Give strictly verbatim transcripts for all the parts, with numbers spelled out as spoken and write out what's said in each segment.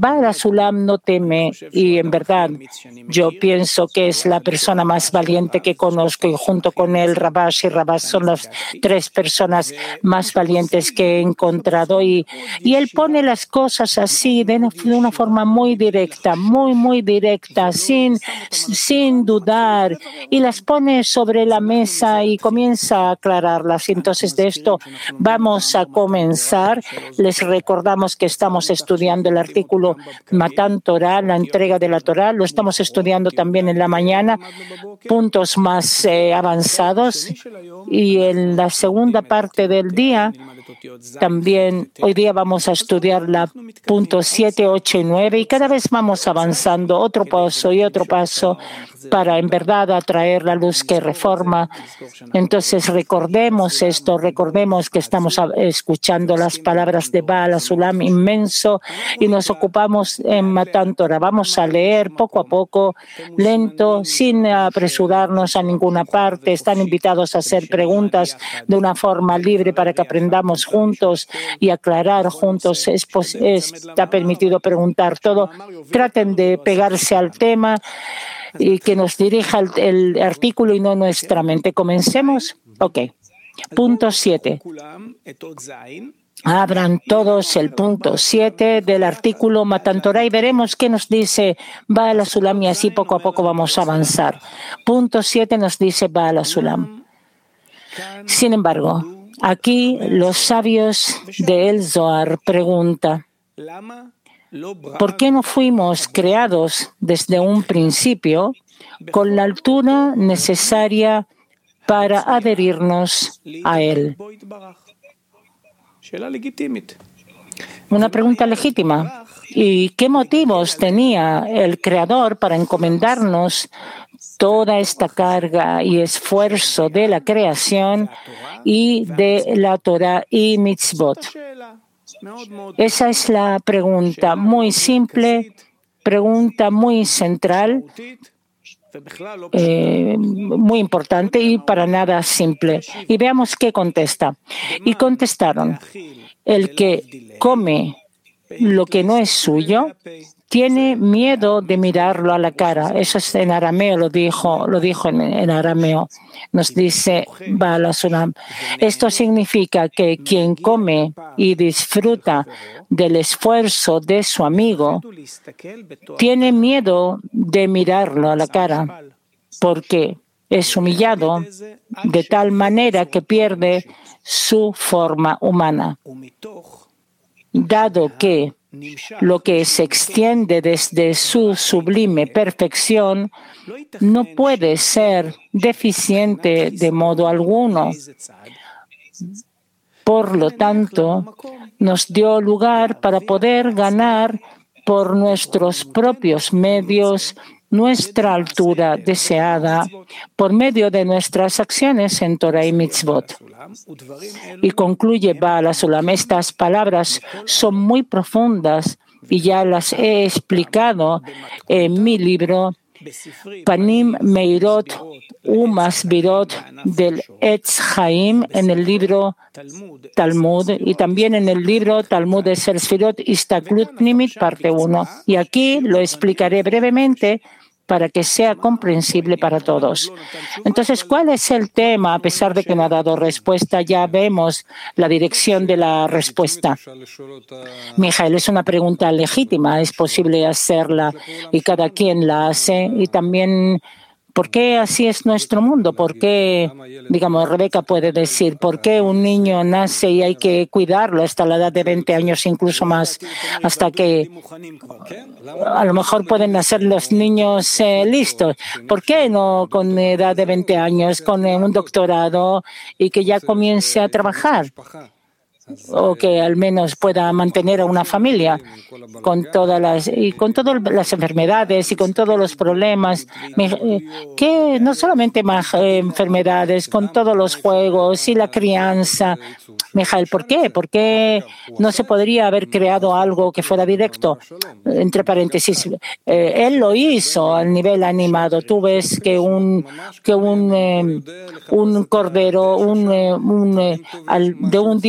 Baal HaSulam no teme y en verdad yo pienso que es la persona más valiente que conozco y junto con él Rabash y Rabash son las tres personas más valientes que he encontrado y, y él pone las cosas así de una, de una forma muy directa, muy muy directa, sin, sin dudar y las pone sobre la mesa y comienza a aclararlas. Entonces de esto vamos a comenzar. Les recordamos que estamos estudiando el artículo Matan Torah, la entrega de la Torah. Lo estamos estudiando también en la mañana, puntos más eh, avanzados. Y en la segunda parte del día, también hoy día vamos a estudiar la puntos siete, ocho y nueve. Y cada vez vamos avanzando otro paso y otro paso para en verdad atraer la luz que reforma. Entonces recordemos esto, recordemos que estamos escuchando las palabras de Baal HaSulam inmenso y nos ocupamos en Matan Torah. Vamos a leer poco a poco, lento, sin apresurarnos a ninguna parte. Están invitados a hacer preguntas de una forma libre para que aprendamos juntos y aclarar juntos. Es, es, está permitido preguntar todo. Traten de pegarse al tema y que nos dirija el, el artículo y no nuestra mente. ¿Comencemos? Ok. Punto siete. Abran todos el punto siete del artículo Matan Torah y veremos qué nos dice Baal HaSulam y así poco a poco vamos a avanzar. Punto siete nos dice Baal HaSulam. Sin embargo, aquí los sabios de El Zohar preguntan, ¿por qué no fuimos creados desde un principio con la altura necesaria para adherirnos a Él? Una pregunta legítima. ¿Y qué motivos tenía el Creador para encomendarnos toda esta carga y esfuerzo de la creación y de la Torah y mitzvot? Esa es la pregunta muy simple, pregunta muy central, eh, muy importante y para nada simple. Y veamos qué contesta. Y contestaron, el que come lo que no es suyo tiene miedo de mirarlo a la cara. Eso es en arameo, lo dijo, lo dijo en, en arameo. Nos dice Baal HaSulam. Esto significa que quien come y disfruta del esfuerzo de su amigo tiene miedo de mirarlo a la cara porque es humillado de tal manera que pierde su forma humana. Dado que lo que se extiende desde su sublime perfección no puede ser deficiente de modo alguno. Por lo tanto, nos dio lugar para poder ganar por nuestros propios medios nuestra altura deseada por medio de nuestras acciones en Torah y Mitzvot. Y concluye Baal HaSulam, estas palabras son muy profundas y ya las he explicado en mi libro Panim Meirot Umasbirot del Etz Chaim, en el libro Talmud y también en el libro Talmud de Sefirot Istaklut Pnimit, parte uno. Y aquí lo explicaré brevemente para que sea comprensible para todos. Entonces, ¿cuál es el tema? A pesar de que no ha dado respuesta, ya vemos la dirección de la respuesta. Mijael, es una pregunta legítima, es posible hacerla y cada quien la hace. Y también, ¿por qué así es nuestro mundo? ¿Por qué, digamos, Rebeca puede decir, ¿por qué un niño nace y hay que cuidarlo hasta la edad de veinte años, incluso más, hasta que a lo mejor pueden nacer los niños eh, listos? ¿Por qué no con edad de veinte años, con eh, un doctorado y que ya comience a trabajar? O que al menos pueda mantener a una familia con todas las y con todas las enfermedades y con todos los problemas, que no solamente más eh, enfermedades, con todos los juegos y la crianza. Mijael, ¿por qué? ¿Por qué no se podría haber creado algo que fuera directo? Entre paréntesis, eh, él lo hizo al nivel animado. Tú ves que un que un eh, un cordero, un, eh, un eh, al, de un día de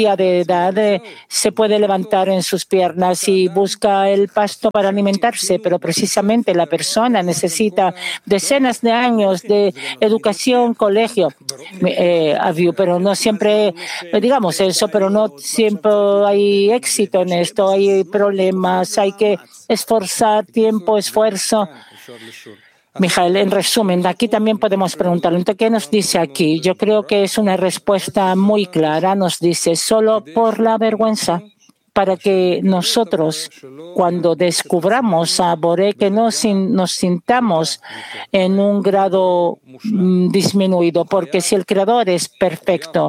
edad eh, se puede levantar en sus piernas y busca el pasto para alimentarse, pero precisamente la persona necesita decenas de años de educación, colegio, eh, pero no siempre, digamos eso, pero no siempre hay éxito en esto, hay problemas, hay que esforzar tiempo, esfuerzo. Mijael, en resumen, aquí también podemos preguntarle, entonces, ¿qué nos dice aquí? Yo creo que es una respuesta muy clara. Nos dice, solo por la vergüenza, para que nosotros, cuando descubramos a Boré, que no nos sintamos en un grado mm, disminuido, porque si el Creador es perfecto,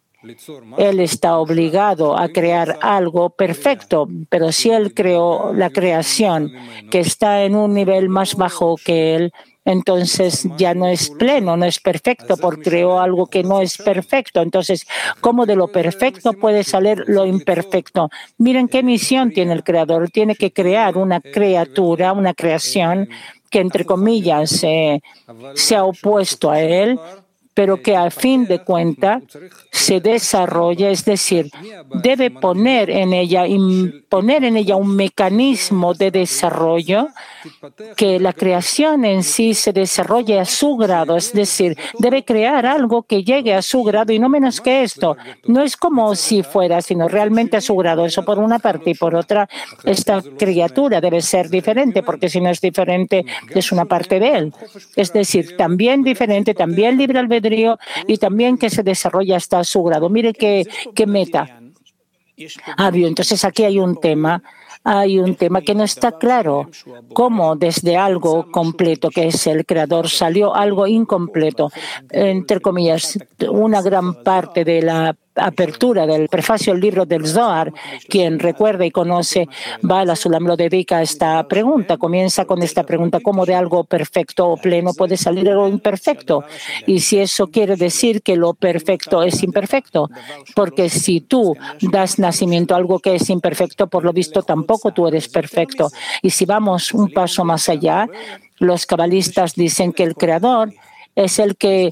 Él está obligado a crear algo perfecto, pero si Él creó la creación que está en un nivel más bajo que Él, entonces ya no es pleno, no es perfecto, porque creó algo que no es perfecto. Entonces, ¿cómo de lo perfecto puede salir lo imperfecto? Miren qué misión tiene el Creador. Tiene que crear una criatura, una creación que, entre comillas, eh, se ha opuesto a Él, pero que a fin de cuentas se desarrolla, es decir, debe poner en ella, poner en ella un mecanismo de desarrollo, que la creación en sí se desarrolle a su grado, es decir, debe crear algo que llegue a su grado y no menos que esto. No es como si fuera, sino realmente a su grado. Eso por una parte, y por otra, esta criatura debe ser diferente, porque si no es diferente, es una parte de él. Es decir, también diferente, también libre albedrío, y también que se desarrolla hasta su grado. Mire qué, qué meta. Ah, bien, entonces aquí hay un tema. Hay un tema que no está claro. ¿Cómo desde algo completo, que es el Creador, salió algo incompleto? Entre comillas, una gran parte de la apertura del prefacio del libro del Zohar, quien recuerda y conoce, Baal Sulam lo dedica a esta pregunta. Comienza con esta pregunta: ¿cómo de algo perfecto o pleno puede salir algo imperfecto? Y si eso quiere decir que lo perfecto es imperfecto, porque si tú das nacimiento a algo que es imperfecto, por lo visto tampoco tú eres perfecto. Y si vamos un paso más allá, los cabalistas dicen que el Creador es el que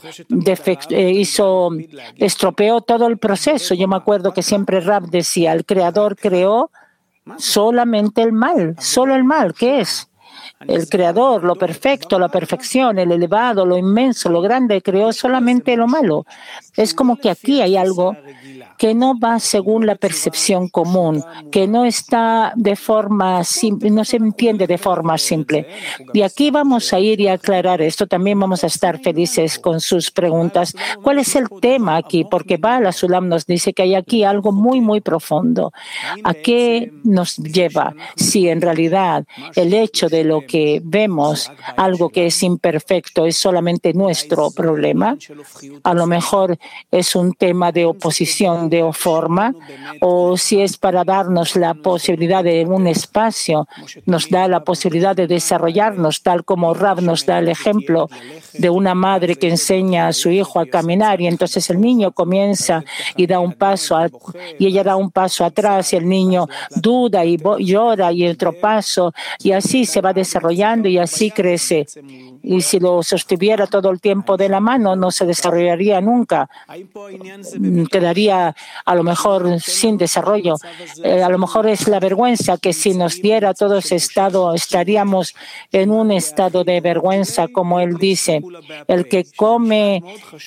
hizo, estropeó todo el proceso. Yo me acuerdo que siempre Rab decía, el Creador creó solamente el mal, solo el mal. ¿Qué es? El Creador, lo perfecto, la perfección, el elevado, lo inmenso, lo grande, creó solamente lo malo. Es como que aquí hay algo que no va según la percepción común, que no está de forma simple, no se entiende de forma simple. Y aquí vamos a ir y a aclarar esto. También vamos a estar felices con sus preguntas. ¿Cuál es el tema aquí? Porque Baal Sulam nos dice que hay aquí algo muy, muy profundo. ¿A qué nos lleva? Si en realidad el hecho de lo que vemos, algo que es imperfecto, es solamente nuestro problema, a lo mejor es un tema de oposición, de forma, o si es para darnos la posibilidad de un espacio, nos da la posibilidad de desarrollarnos, tal como Rab nos da el ejemplo de una madre que enseña a su hijo a caminar, y entonces el niño comienza y da un paso a, y ella da un paso atrás y el niño duda y llora y otro paso, y así se va desarrollando y así crece. Y si lo sostuviera todo el tiempo de la mano, no se desarrollaría nunca. Quedaría a lo mejor sin desarrollo. Eh, a lo mejor es la vergüenza, que si nos diera todo ese estado, estaríamos en un estado de vergüenza, como él dice. El que come...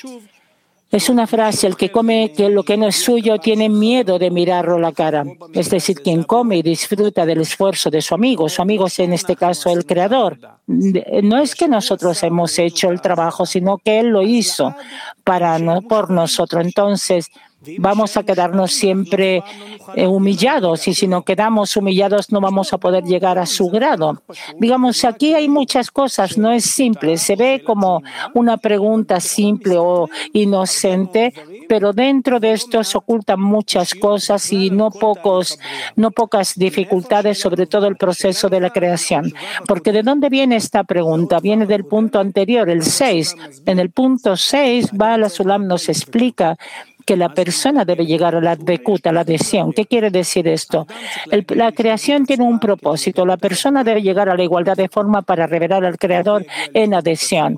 Es una frase, el que come que lo que no es suyo tiene miedo de mirarlo a la cara. Es decir, quien come y disfruta del esfuerzo de su amigo, su amigo es en este caso el Creador. No es que nosotros hemos hecho el trabajo, sino que Él lo hizo para no, por nosotros. Entonces, vamos a quedarnos siempre eh, humillados, y si no quedamos humillados no vamos a poder llegar a su grado. Digamos, aquí hay muchas cosas, no es simple, se ve como una pregunta simple o inocente, pero dentro de esto se ocultan muchas cosas y no pocos, no pocas dificultades, sobre todo el proceso de la creación. Porque ¿de dónde viene esta pregunta? Viene del punto anterior, el seis. En el punto seis, Baal Sulam nos explica que la persona debe llegar a la advekut, a la adhesión. ¿Qué quiere decir esto? El, la creación tiene un propósito. La persona debe llegar a la igualdad de forma para revelar al Creador en adhesión.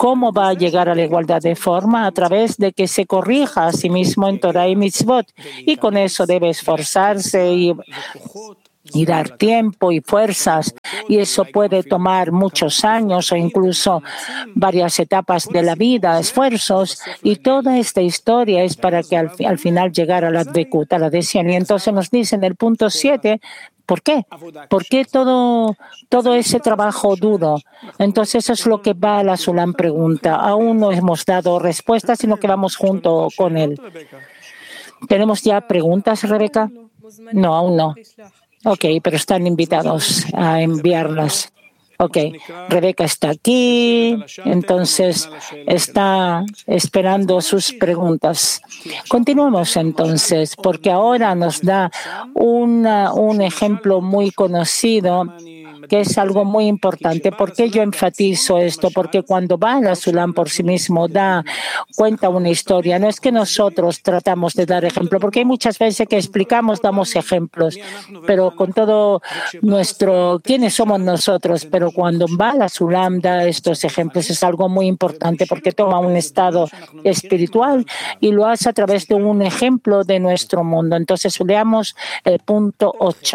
¿Cómo va a llegar a la igualdad de forma? A través de que se corrija a sí mismo en Torah y Mitzvot. Y con eso debe esforzarse y y dar tiempo y fuerzas, y eso puede tomar muchos años o incluso varias etapas de la vida, esfuerzos, y toda esta historia es para que al, al final llegara a la dvekut, a la adhesión. Y entonces nos dice en el punto siete, ¿por qué? ¿Por qué todo, todo ese trabajo duro? Entonces eso es lo que Baal HaSulam pregunta. Aún no hemos dado respuestas, sino que vamos junto con él. ¿Tenemos ya preguntas, Rebeca? No, aún no. Ok, pero están invitados a enviarlas. Ok, Rebeca está aquí, entonces está esperando sus preguntas. Continuemos entonces, porque ahora nos da una, un ejemplo muy conocido que es algo muy importante. ¿Por qué yo enfatizo esto? Porque cuando Baal HaSulam por sí mismo da cuenta una historia, no es que nosotros tratamos de dar ejemplo, porque hay muchas veces que explicamos, damos ejemplos, pero con todo nuestro, ¿quiénes somos nosotros? Pero cuando Baal HaSulam da estos ejemplos es algo muy importante porque toma un estado espiritual y lo hace a través de un ejemplo de nuestro mundo. Entonces leamos el punto ocho.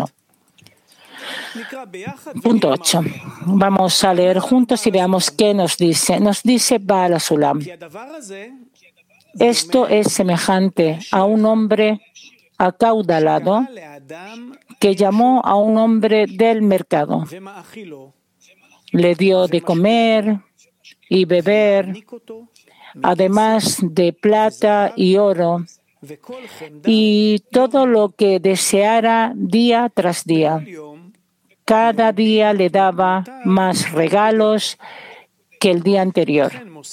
Punto ocho. Vamos a leer juntos y veamos qué nos dice. Nos dice Baal HaSulam. Esto es semejante a un hombre acaudalado que llamó a un hombre del mercado. Le dio de comer y beber, además de plata y oro, y todo lo que deseara día tras día. Cada día le daba más regalos que el día anterior.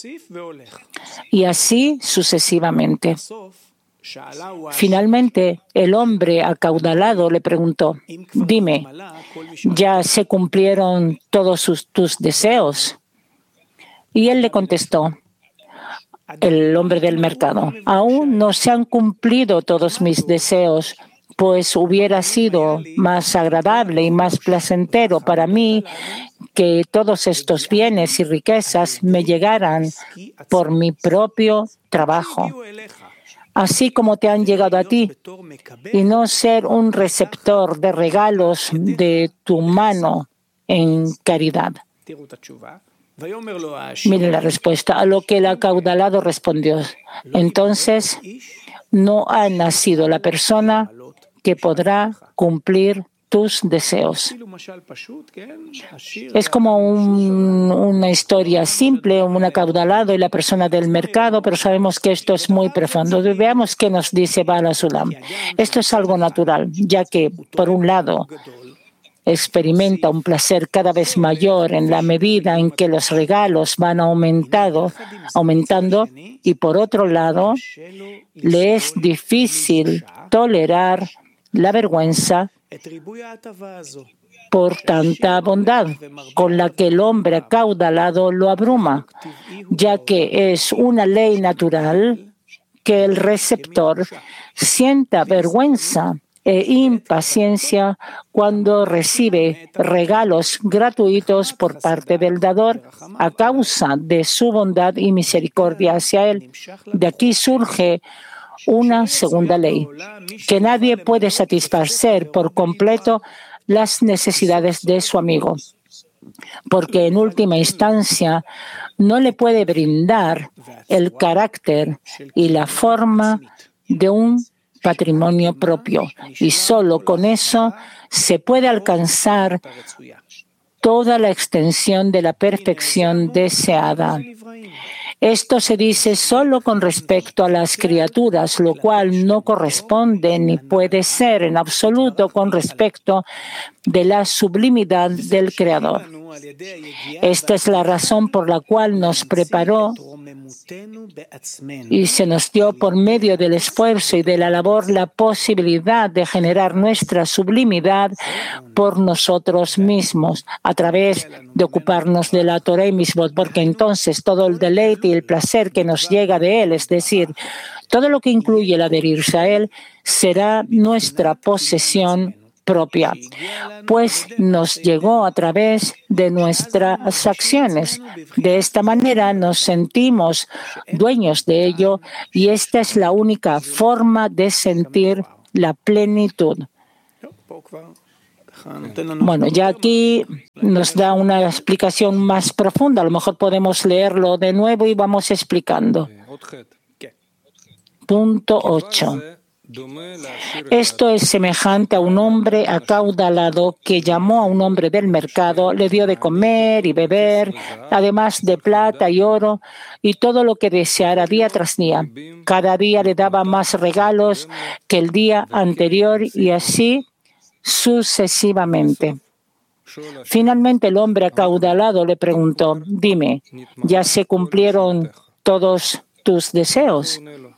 Y así sucesivamente. Finalmente, el hombre acaudalado le preguntó, dime, ¿ya se cumplieron todos sus, tus deseos? Y él le contestó, el hombre del mercado, aún no se han cumplido todos mis deseos, pues hubiera sido más agradable y más placentero para mí que todos estos bienes y riquezas me llegaran por mi propio trabajo, así como te han llegado a ti, y no ser un receptor de regalos de tu mano en caridad. Miren la respuesta, a lo que el acaudalado respondió. Entonces, no ha nacido la persona que podrá cumplir tus deseos. Es como un, una historia simple, un acaudalado y la persona del mercado, pero sabemos que esto es muy profundo. Veamos qué nos dice Baal HaSulam. Esto es algo natural, ya que, por un lado, experimenta un placer cada vez mayor en la medida en que los regalos van aumentado, aumentando y, por otro lado, le es difícil tolerar la vergüenza por tanta bondad con la que el hombre acaudalado lo abruma, ya que es una ley natural que el receptor sienta vergüenza e impaciencia cuando recibe regalos gratuitos por parte del dador a causa de su bondad y misericordia hacia él. De aquí surge una segunda ley, que nadie puede satisfacer por completo las necesidades de su amigo, porque en última instancia no le puede brindar el carácter y la forma de un patrimonio propio, y solo con eso se puede alcanzar toda la extensión de la perfección deseada. Esto se dice solo con respecto a las criaturas, lo cual no corresponde ni puede ser en absoluto con respecto de la sublimidad del Creador. Esta es la razón por la cual nos preparó y se nos dio por medio del esfuerzo y de la labor la posibilidad de generar nuestra sublimidad por nosotros mismos a través de ocuparnos de la Torah y Mitzvot, porque entonces todo el deleite y el placer que nos llega de él, es decir, todo lo que incluye el adherirse a él, será nuestra posesión propia, pues nos llegó a través de nuestras acciones. De esta manera nos sentimos dueños de ello y esta es la única forma de sentir la plenitud. Bueno, ya aquí nos da una explicación más profunda. A lo mejor podemos leerlo de nuevo y vamos explicando. Punto ocho. Esto es semejante a un hombre acaudalado que llamó a un hombre del mercado, le dio de comer y beber, además de plata y oro, y todo lo que deseara día tras día. Cada día le daba más regalos que el día anterior y así sucesivamente. Finalmente el hombre acaudalado le preguntó, dime, ¿ya se cumplieron todos tus deseos?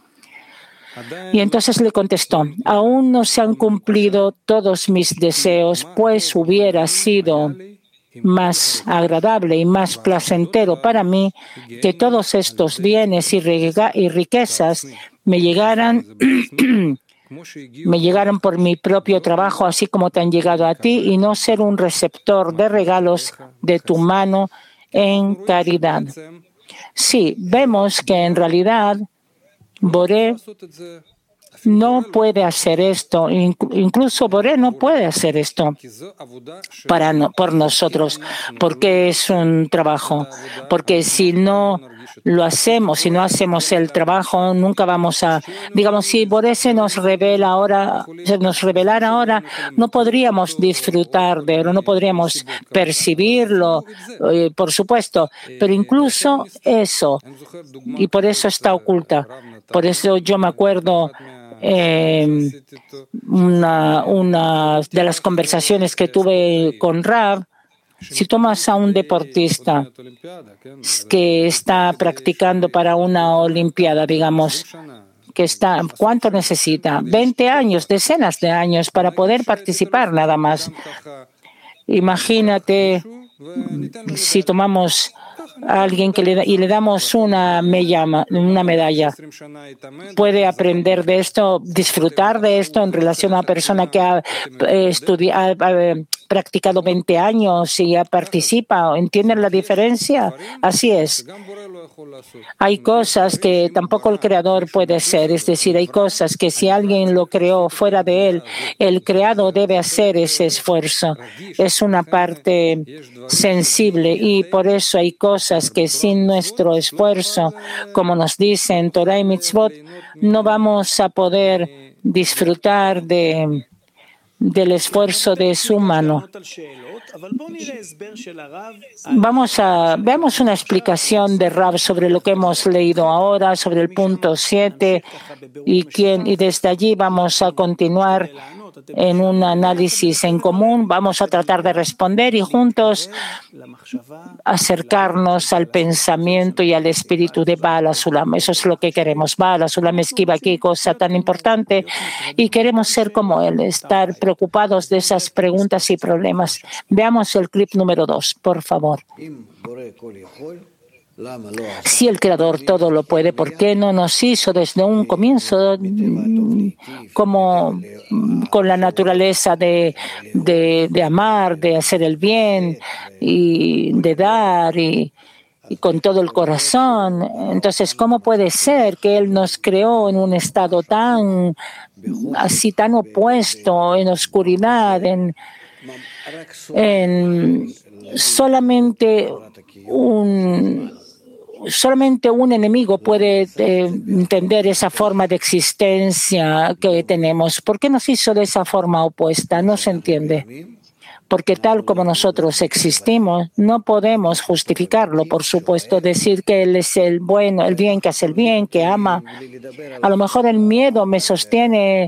Y entonces le contestó, aún no se han cumplido todos mis deseos, pues hubiera sido más agradable y más placentero para mí que todos estos bienes y riquezas me llegaran me llegaron por mi propio trabajo, así como te han llegado a ti, y no ser un receptor de regalos de tu mano en caridad. Sí, vemos que en realidad Boré no puede hacer esto, incluso Boré no puede hacer esto para no, por nosotros, porque es un trabajo, porque si no lo hacemos, si no hacemos el trabajo, nunca vamos a, digamos, si Boré se nos revela ahora, se nos revelara ahora, no podríamos disfrutar de él, no podríamos percibirlo, eh, por supuesto, pero incluso eso, y por eso está oculta. Por eso yo me acuerdo eh, una, una de las conversaciones que tuve con Rav. Si tomas a un deportista que está practicando para una olimpiada, digamos, que está, ¿cuánto necesita? veinte años, decenas de años para poder participar nada más. Imagínate si tomamos a alguien que le, y le damos una, llama, una medalla. Puede aprender de esto, disfrutar de esto en relación a una persona que ha, eh, estudiado, ha practicado veinte años y participa. ¿Entienden la diferencia? Así es. Hay cosas que tampoco el creador puede hacer. Es decir, hay cosas que si alguien lo creó fuera de él, el creado debe hacer ese esfuerzo. Es una parte sensible y por eso hay cosas que sin nuestro esfuerzo, como nos dice en Torah y Mitzvot, no vamos a poder disfrutar de, del esfuerzo de su mano. Vamos a, veamos una explicación de Rav sobre lo que hemos leído ahora, sobre el punto siete, y, quien, y desde allí vamos a continuar en un análisis en común. Vamos a tratar de responder y juntos acercarnos al pensamiento y al espíritu de Baal HaSulam. Eso es lo que queremos. Baal HaSulam esquiva aquí cosa tan importante y queremos ser como él, estar preocupados de esas preguntas y problemas. Veamos el clip número dos, por favor. Si el Creador todo lo puede, ¿por qué no nos hizo desde un comienzo como con la naturaleza de, de, de amar, de hacer el bien y de dar y, y con todo el corazón? Entonces, ¿cómo puede ser que Él nos creó en un estado tan así, tan opuesto, en oscuridad, en, en solamente un Solamente un enemigo puede eh, entender esa forma de existencia que tenemos? ¿Por qué nos hizo de esa forma opuesta? No se entiende. Porque tal como nosotros existimos, no podemos justificarlo. Por supuesto, decir que Él es el bueno, el bien, que hace el bien, que ama. A lo mejor el miedo me sostiene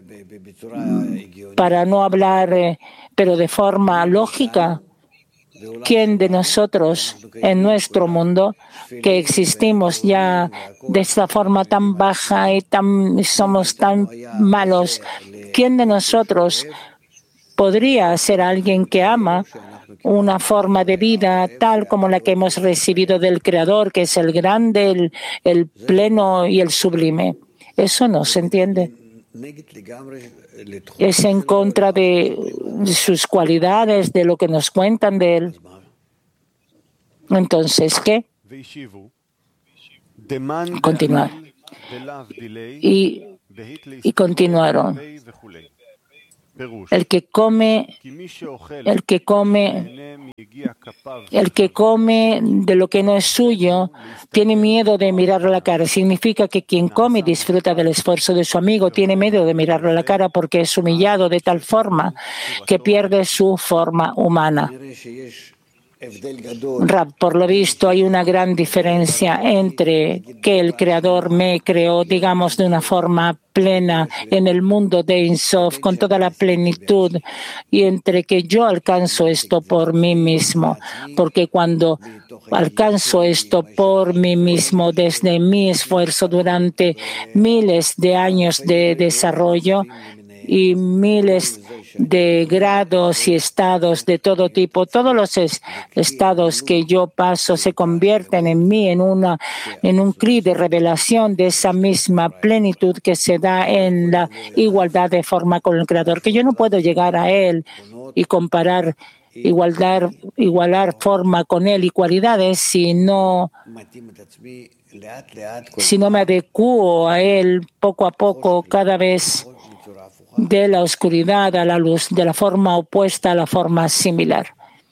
para no hablar, eh, pero de forma lógica. ¿Quién de nosotros en nuestro mundo que existimos ya de esta forma tan baja y tan, somos tan malos, quién de nosotros podría ser alguien que ama una forma de vida tal como la que hemos recibido del Creador, que es el grande, el, el pleno y el sublime? Eso no se entiende. Es en contra de sus cualidades, de lo que nos cuentan de él. Entonces, ¿qué? Continuar. Y, y continuaron. El que come, el que come, el que come de lo que no es suyo, tiene miedo de mirarle a la cara. Significa que quien come y disfruta del esfuerzo de su amigo tiene miedo de mirarle a la cara porque es humillado de tal forma que pierde su forma humana. Rab, por lo visto hay una gran diferencia entre que el Creador me creó, digamos, de una forma plena en el mundo de Ein Sof, con toda la plenitud, y entre que yo alcanzo esto por mí mismo, porque cuando alcanzo esto por mí mismo desde mi esfuerzo durante miles de años de desarrollo y miles de grados y estados de todo tipo, todos los es, estados que yo paso se convierten en mí en una en un cri de revelación de esa misma plenitud que se da en la igualdad de forma con el Creador, que yo no puedo llegar a Él y comparar igualdad, igualar forma con Él y cualidades si no si no me adecuo a Él poco a poco, cada vez de la oscuridad a la luz, de la forma opuesta a la forma similar.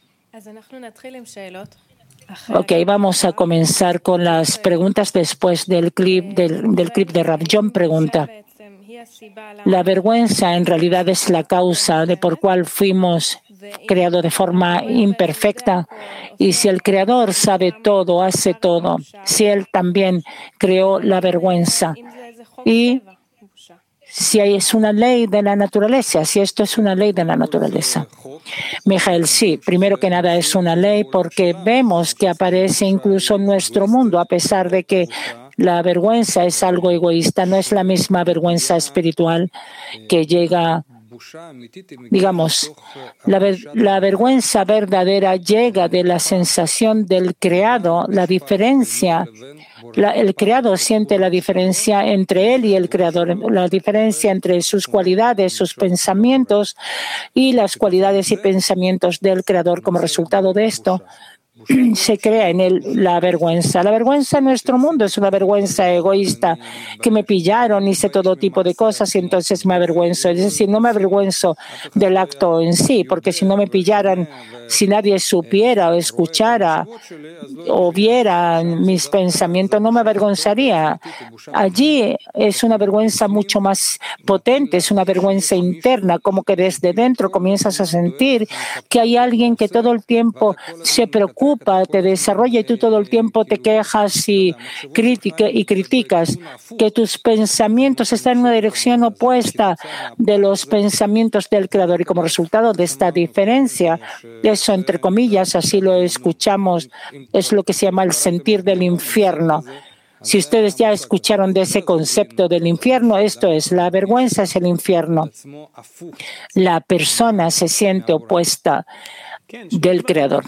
Ok, vamos a comenzar con las preguntas después del clip, del, del clip de Rav. John pregunta, ¿la vergüenza en realidad es la causa de por cuál fuimos creados de forma imperfecta? Y si el Creador sabe todo, hace todo, si Él también creó la vergüenza y si es una ley de la naturaleza, si esto es una ley de la naturaleza. Mijael, sí, primero que nada es una ley porque vemos que aparece incluso en nuestro mundo, a pesar de que la vergüenza es algo egoísta, no es la misma vergüenza espiritual que llega, digamos, la, ver, la vergüenza verdadera llega de la sensación del creado, la diferencia. La, el creado siente la diferencia entre él y el creador, la diferencia entre sus cualidades, sus pensamientos y las cualidades y pensamientos del creador. Como resultado de esto, se crea en él la vergüenza. La vergüenza en nuestro mundo es una vergüenza egoísta, que me pillaron, hice todo tipo de cosas y entonces me avergüenzo. Es decir, no me avergüenzo del acto en sí, porque si no me pillaran, si nadie supiera o escuchara o viera mis pensamientos, no me avergonzaría. Allí es una vergüenza mucho más potente, es una vergüenza interna, como que desde dentro comienzas a sentir que hay alguien que todo el tiempo se preocupa, te desarrolla y tú todo el tiempo te quejas y, critica, y criticas, que tus pensamientos están en una dirección opuesta de los pensamientos del Creador. Y como resultado de esta diferencia, eso entre comillas, así lo escuchamos, es lo que se llama el sentir del infierno. Si ustedes ya escucharon de ese concepto del infierno, esto es, la vergüenza es el infierno. La persona se siente opuesta del Creador.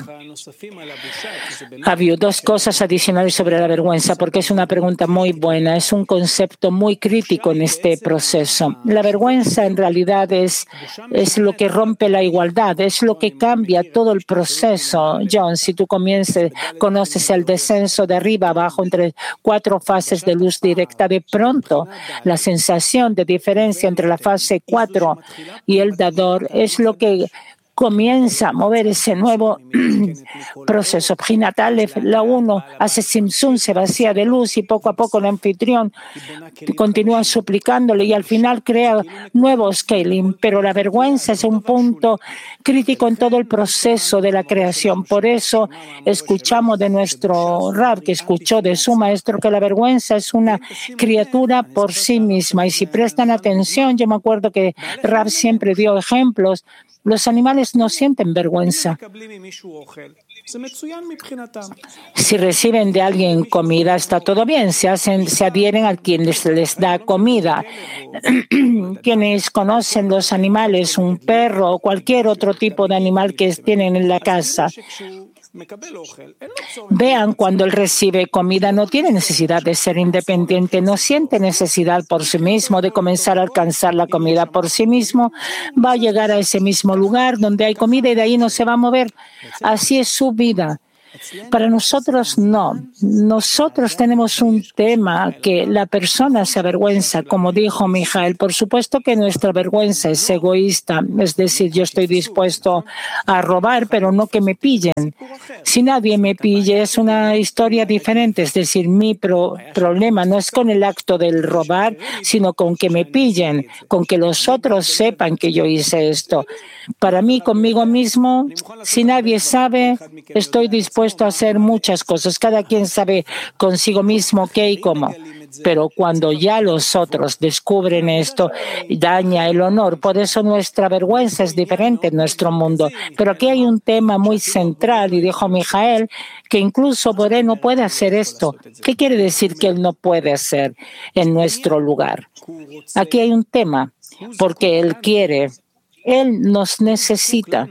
Había dos cosas adicionales sobre la vergüenza, porque es una pregunta muy buena, es un concepto muy crítico en este proceso. La vergüenza en realidad es, es lo que rompe la igualdad, es lo que cambia todo el proceso. John, si tú comiences, conoces el descenso de arriba abajo entre cuatro fases de luz directa, de pronto la sensación de diferencia entre la fase cuatro y el dador es lo que comienza a mover ese nuevo proceso. Prinatal, la uno hace Simsum, se vacía de luz y poco a poco el anfitrión continúa suplicándole y al final crea nuevos scaling. Pero la vergüenza es un punto crítico en todo el proceso de la creación. Por eso escuchamos de nuestro Rab, que escuchó de su maestro, que la vergüenza es una criatura por sí misma. Y si prestan atención, yo me acuerdo que Rab siempre dio ejemplos. Los animales no sienten vergüenza. Si reciben de alguien comida, está todo bien. Se hacen, se adhieren a quien les, les da comida. Quienes conocen los animales, un perro o cualquier otro tipo de animal que tienen en la casa, vean cuando él recibe comida, no tiene necesidad de ser independiente, no siente necesidad por sí mismo de comenzar a alcanzar la comida por sí mismo. Va a llegar a ese mismo lugar donde hay comida y de ahí no se va a mover. Así es su vida. Para nosotros no. Nosotros tenemos un tema que la persona se avergüenza, como dijo Mijael. Por supuesto que nuestra vergüenza es egoísta, es decir, yo estoy dispuesto a robar, pero no que me pillen. Si nadie me pille, es una historia diferente, es decir, mi pro problema no es con el acto del robar, sino con que me pillen, con que los otros sepan que yo hice esto. Para mí, conmigo mismo, si nadie sabe, estoy dispuesto a hacer muchas cosas. Cada quien sabe consigo mismo qué y cómo. Pero cuando ya los otros descubren esto, daña el honor. Por eso nuestra vergüenza es diferente en nuestro mundo. Pero aquí hay un tema muy central, y dijo Mijael, que incluso Boré no puede hacer esto. ¿Qué quiere decir que él no puede hacer en nuestro lugar? Aquí hay un tema, porque él quiere. Él nos necesita.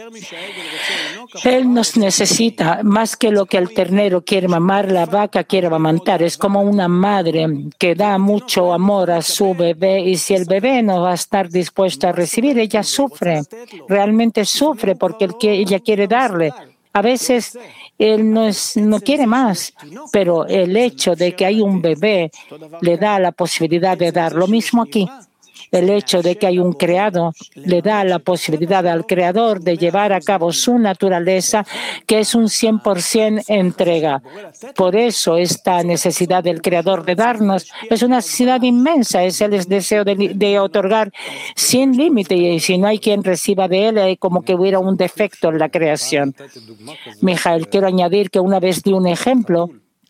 Él nos necesita más que lo que el ternero quiere mamar, la vaca quiere amamantar. Es como una madre que da mucho amor a su bebé y si el bebé no va a estar dispuesto a recibir, ella sufre. Realmente sufre porque ella quiere darle. A veces él no, es, no quiere más, pero el hecho de que hay un bebé le da la posibilidad de dar. Lo mismo aquí. El hecho de que hay un creado le da la posibilidad al creador de llevar a cabo su naturaleza, que es un cien por ciento entrega. Por eso esta necesidad del creador de darnos es una necesidad inmensa, es el deseo de, de otorgar sin límite y si no hay quien reciba de él, hay como que hubiera un defecto en la creación. Mijael, quiero añadir que una vez di un ejemplo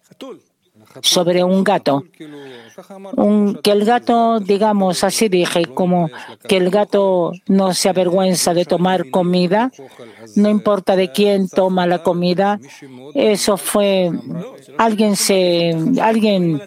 sobre un gato. Un, que el gato, digamos, así dije, como que el gato no se avergüenza de tomar comida, no importa de quién toma la comida. Eso fue, alguien se, alguien,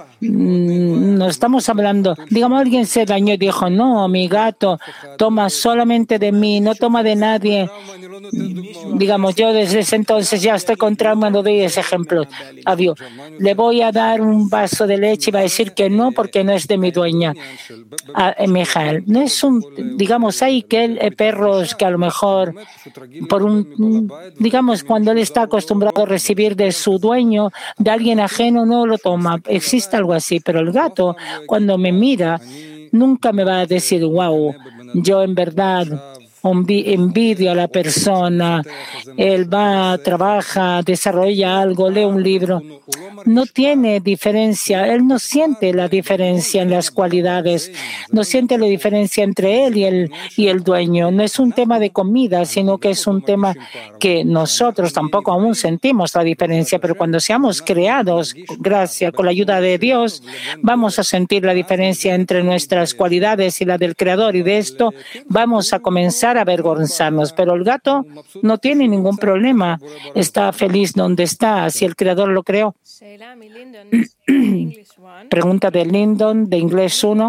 no estamos hablando, digamos, alguien se dañó y dijo, no, mi gato toma solamente de mí, no toma de nadie. Digamos, yo desde ese entonces ya estoy con trauma, no doy ese ejemplo. Adiós. Le voy a dar un vaso de leche y va a decir que no porque no es de mi dueña. A Mijael, no es un, digamos, hay que perros que a lo mejor, por un, digamos, cuando él está acostumbrado a recibir de su dueño, de alguien ajeno, no lo toma. Existe algo así, pero el gato, cuando me mira, nunca me va a decir, wow, yo en verdad envidio a la persona, él va, trabaja, desarrolla algo, lee un libro. No tiene diferencia, él no siente la diferencia en las cualidades, no siente la diferencia entre él y el, y el dueño. No es un tema de comida, sino que es un tema que nosotros tampoco aún sentimos la diferencia, pero cuando seamos creados, gracias, con la ayuda de Dios, vamos a sentir la diferencia entre nuestras cualidades y la del Creador, y de esto vamos a comenzar a avergonzarnos. Pero el gato no tiene ningún problema, está feliz donde está, si el Creador lo creó. Pregunta de Lyndon, de Inglés uno.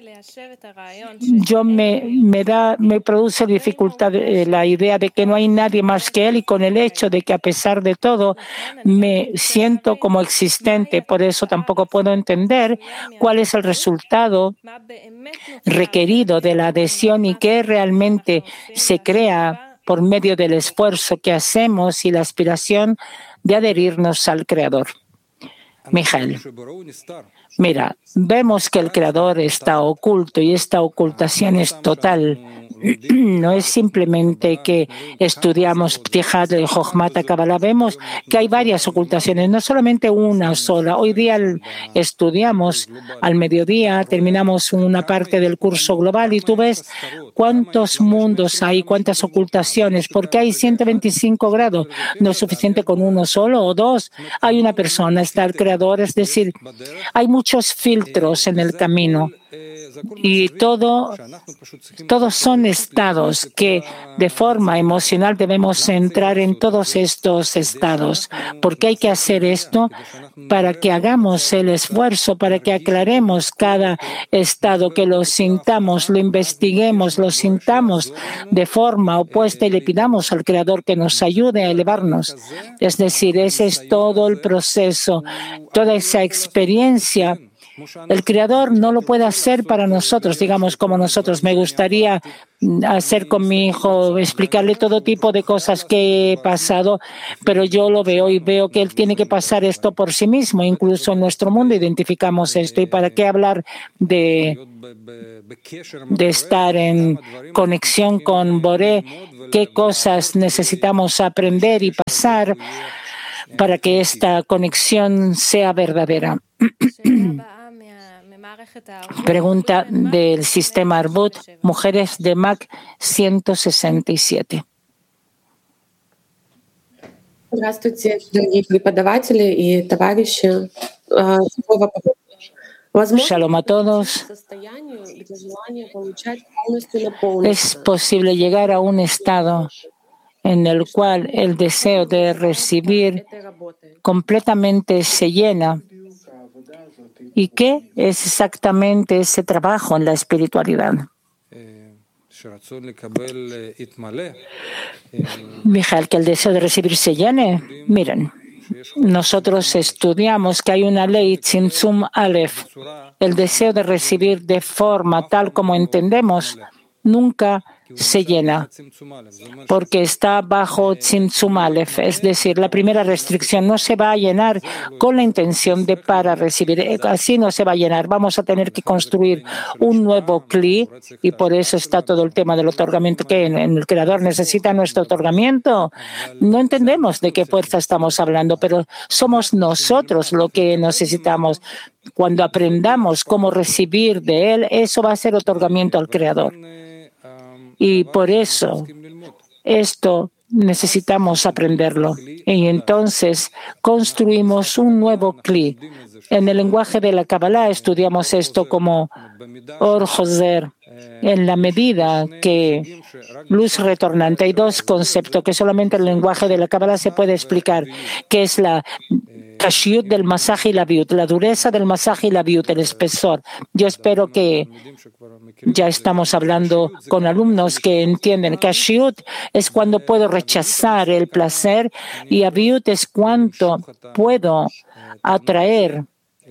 Yo me, me, da, me produce dificultad eh, la idea de que no hay nadie más que él y con el hecho de que a pesar de todo me siento como existente. Por eso tampoco puedo entender cuál es el resultado requerido de la adhesión y qué realmente se crea por medio del esfuerzo que hacemos y la aspiración de adherirnos al Creador. Mijael, mira, vemos que el Creador está oculto y esta ocultación es total. No es simplemente que estudiamos Ptijat y Jochmat Kabbalah. Vemos que hay varias ocultaciones, no solamente una sola. Hoy día estudiamos al mediodía, terminamos una parte del curso global y tú ves cuántos mundos hay, cuántas ocultaciones, porque hay ciento veinticinco grados. No es suficiente con uno solo o dos. Hay una persona, está el Creador, es decir, hay muchos filtros en el camino. Y todo, todos son estados que de forma emocional debemos entrar en todos estos estados. ¿Por qué hay que hacer esto? Para que hagamos el esfuerzo, para que aclaremos cada estado, que lo sintamos, lo investiguemos, lo sintamos de forma opuesta y le pidamos al Creador que nos ayude a elevarnos. Es decir, ese es todo el proceso, toda esa experiencia. El Creador no lo puede hacer para nosotros, digamos, como nosotros. Me gustaría hacer con mi hijo, explicarle todo tipo de cosas que he pasado, pero yo lo veo y veo que él tiene que pasar esto por sí mismo. Incluso en nuestro mundo identificamos esto. ¿Y para qué hablar de, de estar en conexión con Boré? ¿Qué cosas necesitamos aprender y pasar para que esta conexión sea verdadera? Pregunta del sistema Arbut, mujeres de M A C ciento sesenta y siete. Здравствуйте, дорогие преподаватели и товарищи. Shalom a todos. Es posible llegar a un estado en el cual el deseo de recibir completamente se llena. ¿Y qué es exactamente ese trabajo en la espiritualidad? Mijael, que el deseo de recibir se llene. Miren, nosotros estudiamos que hay una ley, Tzimtzum Aleph. El deseo de recibir de forma tal como entendemos nunca se llena, porque está bajo Tzimtzum Aleph, es decir, la primera restricción no se va a llenar con la intención de para recibir. Así no se va a llenar. Vamos a tener que construir un nuevo Kli, y por eso está todo el tema del otorgamiento, que en, en el Creador necesita nuestro otorgamiento. No entendemos de qué fuerza estamos hablando, pero somos nosotros lo que necesitamos. Cuando aprendamos cómo recibir de Él, eso va a ser otorgamiento al Creador. Y por eso esto necesitamos aprenderlo. Y entonces construimos un nuevo Kli. En el lenguaje de la Kabbalah estudiamos esto como Or Joser, en la medida que luz retornante. Hay dos conceptos que solamente en el lenguaje de la Kabbalah se puede explicar, que es la Kashiut del masaje y la biut, la dureza del masaje y la biut, el espesor. Yo espero que ya estamos hablando con alumnos que entienden. Kashiut es cuando puedo rechazar el placer y abiut es cuando puedo atraer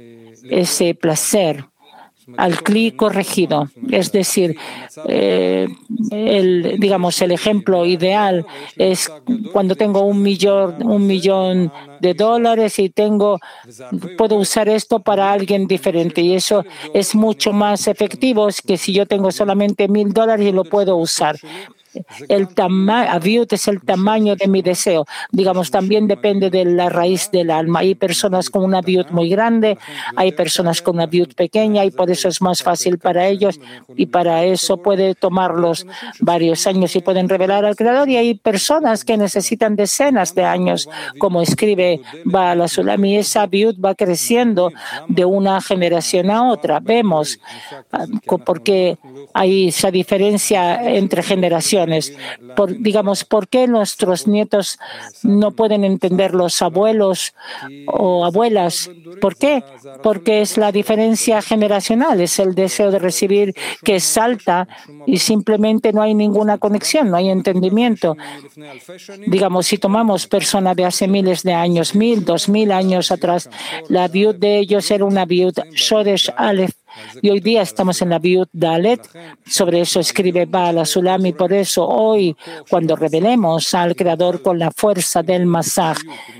ese placer al Kli corregido. Es decir, eh, el, digamos, el ejemplo ideal es cuando tengo un millón, un millón de dólares y tengo, puedo usar esto para alguien diferente, y eso es mucho más efectivo que si yo tengo solamente mil dólares y lo puedo usar. El tamaño, aviut es el tamaño de mi deseo. Digamos, también depende de la raíz del alma. Hay personas con una aviut muy grande, hay personas con una aviut pequeña, y por eso es más fácil para ellos, y para eso puede tomarlos varios años y pueden revelar al Creador. Y hay personas que necesitan decenas de años, como escribe Baal HaSulam, y esa aviut va creciendo de una generación a otra. Vemos por qué hay esa diferencia entre generaciones. Por, digamos, ¿por qué nuestros nietos no pueden entender los abuelos o abuelas? ¿Por qué? Porque es la diferencia generacional, es el deseo de recibir que salta y simplemente no hay ninguna conexión, no hay entendimiento. Digamos, si tomamos personas de hace miles de años, mil, dos mil años atrás, la viud de ellos era una viud Shoresh Aleph, y hoy día estamos en la Biut Dalet. Sobre eso escribe Baal HaSulam, y por eso hoy, cuando revelemos al Creador con la fuerza del Masaj,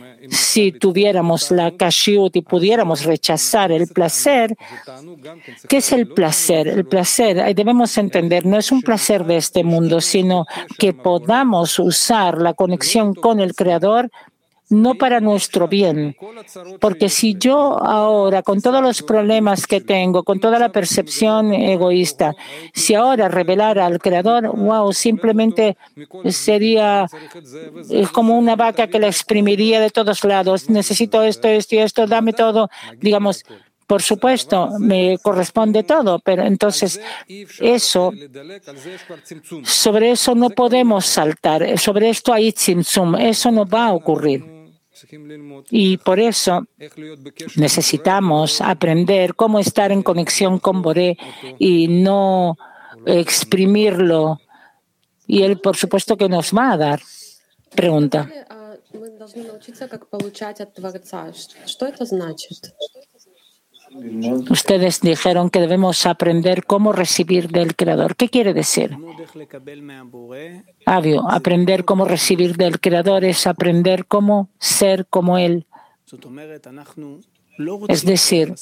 si tuviéramos la Kashiut y pudiéramos rechazar el placer, ¿qué es el placer? El placer, debemos entender, no es un placer de este mundo, sino que podamos usar la conexión con el Creador no para nuestro bien. Porque si yo ahora, con todos los problemas que tengo, con toda la percepción egoísta, si ahora revelara al Creador, wow, simplemente sería como una vaca que la exprimiría de todos lados. Necesito esto, esto y esto, dame todo. Digamos, Por supuesto, me corresponde todo, pero entonces eso, sobre eso no podemos saltar, sobre esto hay tzimtzum, eso no va a ocurrir. Y por eso necesitamos aprender cómo estar en conexión con Boré y no exprimirlo. Y él, por supuesto, que nos va a dar. Pregunta. Ustedes dijeron que debemos aprender cómo recibir del Creador. ¿Qué quiere decir? Obvio, aprender cómo recibir del Creador es aprender cómo ser como Él. Es decir,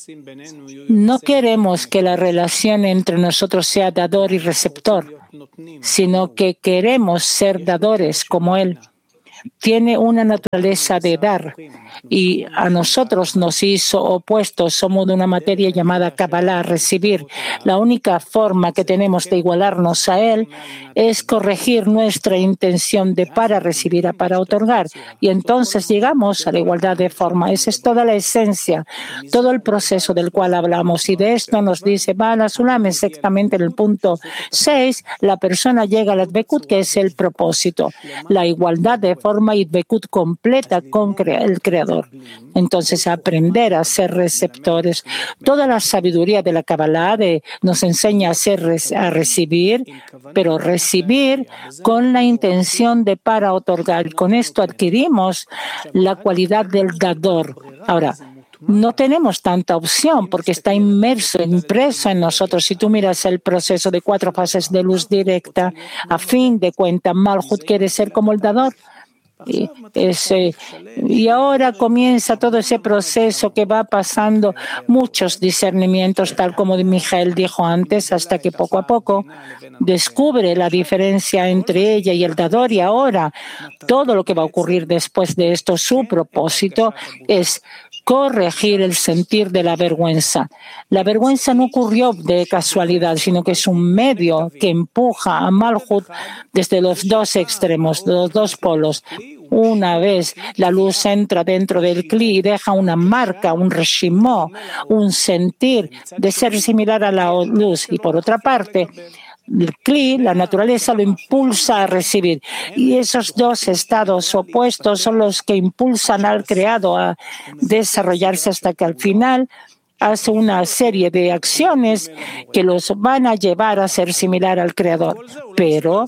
no queremos que la relación entre nosotros sea dador y receptor, sino que queremos ser dadores como Él. Tiene una naturaleza de dar y a nosotros nos hizo opuestos. Somos de una materia llamada Kabbalah, recibir. La única forma que tenemos de igualarnos a Él es corregir nuestra intención de para recibir a para otorgar. Y entonces llegamos a la igualdad de forma. Esa es toda la esencia, todo el proceso del cual hablamos. Y de esto nos dice Bala Sulam exactamente en el punto seis, la persona llega a la Dvekut, que es el propósito, la igualdad de forma y Dvekut completa con el Creador. Entonces, aprender a ser receptores. Toda la sabiduría de la Kabbalah de, nos enseña a, ser, a recibir, pero recibir con la intención de para otorgar. Con esto adquirimos la cualidad del dador. Ahora, no tenemos tanta opción porque está inmerso, impreso en nosotros. Si tú miras el proceso de cuatro fases de luz directa, a fin de cuentas, Malhut quiere ser como el dador. Y, ese, y ahora comienza todo ese proceso que va pasando muchos discernimientos, tal como Mijael dijo antes, hasta que poco a poco descubre la diferencia entre ella y el dador. Y ahora todo lo que va a ocurrir después de esto, su propósito es corregir el sentir de la vergüenza. La vergüenza no ocurrió de casualidad, sino que es un medio que empuja a Malhut desde los dos extremos, de los dos polos. Una vez la luz entra dentro del Kli y deja una marca, un reshimó, un sentir de ser similar a la luz. Y por otra parte, el Kli, la naturaleza, lo impulsa a recibir. Y esos dos estados opuestos son los que impulsan al creado a desarrollarse hasta que al final hace una serie de acciones que los van a llevar a ser similar al Creador. Pero